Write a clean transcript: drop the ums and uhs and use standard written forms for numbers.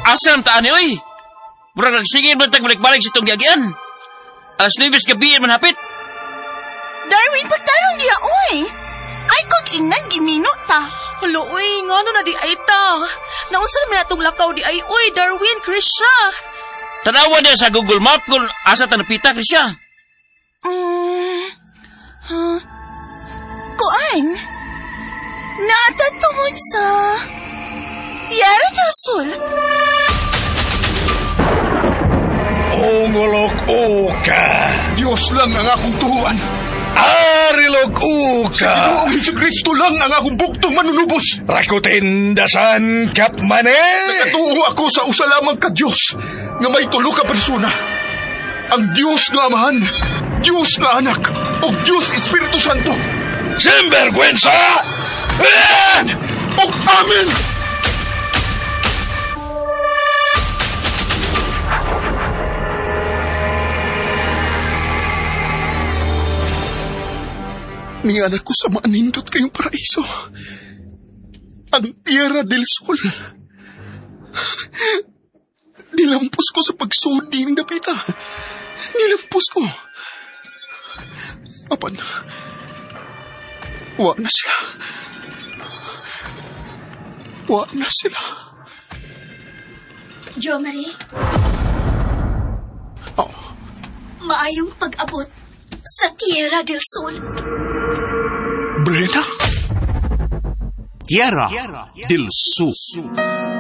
Asam taan ni, oy. Murag nagsigil man balik-balik si itong gyagian. Alas 9 gabi man hapit. Darwin, pagtarong niya, oy. Ay, kog ingnan, gimino ta. Hala, uy, nga na di ay ta. Nausan naman natong lakaw di ay, uy, Darwin, Krisha. Tanawa niya sa Google Map kung asa tanapita, Krisha. Kuan? Natatungod sa Tierra del Sol. Ongolok-oka. Diyos lang ang akong tuhuan. Arilog-uka. Noong si Kristo lang ang akong buktong manunubos. Rakutin dasan kapmanel. Nagatuo ako sa usa lamang ka Diyos nga may tulo ka persona. Ang Diyos nga Amahan, Diyos nga Anak, o Diyos Espiritu Santo. Sinvergüenza! O Amen! Niyanan ko sa maanindot kayong paraiso. Ang Tierra del Sol. Nilampos ko sa pagsudi ng dapita. Nilampos ko. Apan, wa na sila. Wa na sila. Jo Marie? Oh. Maayong pag-abot sa Tierra del Sol. Brena? Tierra del Sur.